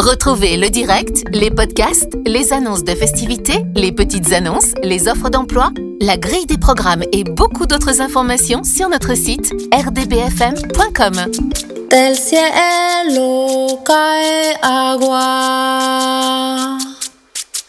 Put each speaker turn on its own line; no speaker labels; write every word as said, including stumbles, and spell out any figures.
Retrouvez le direct, les podcasts, les annonces de festivités, les petites annonces, les offres d'emploi, la grille des programmes et beaucoup d'autres informations sur notre site r d b f m point com.
Del cielo cae agua.